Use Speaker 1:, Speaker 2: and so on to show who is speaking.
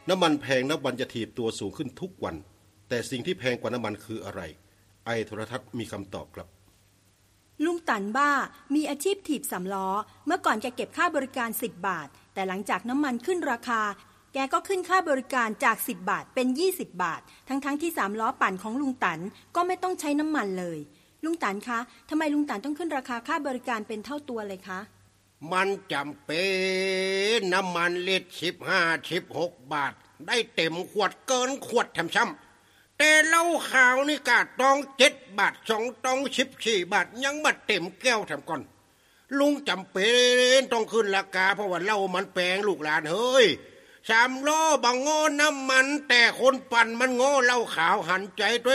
Speaker 1: น้ำมันแพงนับวันจะถีบตัวสูงขึ้นทุกวันแต่สิ่งที่แพงกว่าน้ำมันคืออะไรไอโทรทัศน์มีคำตอบครับ
Speaker 2: ลุงตันบ้ามีอาชีพถีบสำล้อเมื่อก่อนแกเก็บค่าบริการ10 บาทแต่หลังจากน้ำมันขึ้นราคาแกก็ขึ้นค่าบริการจาก10 บาทเป็น20 บาททั้งที่3 ล้อปั่นของลุงตันก็ไม่ต้องใช้น้ำมันเลยลุงตันคะทำไมลุงตันต้องขึ้นราคาค่าบริการเป็นเท่าตัวเลยคะ
Speaker 3: มันจำเป็นน้ำมันลิตร15-16 บาทได้เต็มขวดเกินขวดช้ำแต่เหล้าขาวนี่ก็ต้อง7 บาท2ต้อง14 บาทยังมาเต็มแก้วทำก่อนลุงจำเป็นต้องขึ้นราคาเพราะว่าเหล้ามันแพงลูกหลานเฮ้ย3 ล้อบางโง่น้ำมันแต่คนปั่นมันโง่เหล้าขาวหันใจตัว